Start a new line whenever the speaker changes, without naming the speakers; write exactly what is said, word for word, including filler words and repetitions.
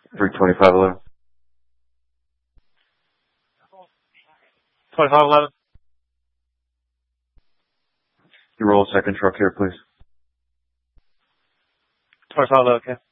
three twenty-five eleven.
twenty-five eleven.
You roll a second truck here, please.
twenty-five eleven, okay.